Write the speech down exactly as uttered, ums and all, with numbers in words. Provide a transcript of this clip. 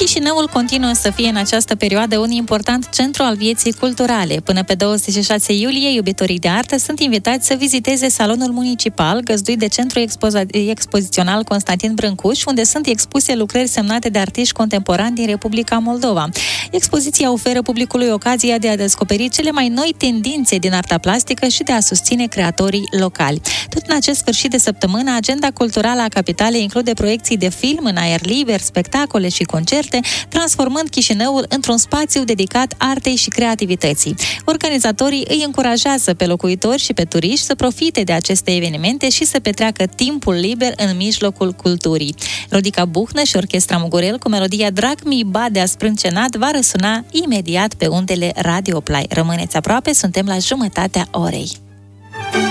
Chișinăul continuă să fie în această perioadă un important centru al vieții culturale. Până pe douăzeci și șase iulie, iubitorii de artă sunt invitați să viziteze salonul municipal, găzduit de Centrul Expoza- Expozițional Constantin Brâncuș, unde sunt expuse lucrări semnate de artiști contemporani din Republica Moldova. Expoziția oferă publicului ocazia de a descoperi cele mai noi tendințe din arta plastică și de a susține creatorii locali. Tot în acest sfârșit de săptămână, agenda culturală a capitalei include proiecții de film în aer liber, spectacole și concerte, transformând Chișinăul într-un spațiu dedicat artei și creativității. Organizatorii îi încurajează pe locuitori și pe turiști să profite de aceste evenimente și să petreacă timpul liber în mijlocul culturii. Rodica Buhnă și Orchestra Mugurel cu melodia Drag mi Badea sprâncenat va răsuna imediat pe undele Radio Play. Rămâneți aproape, suntem la jumătatea orei.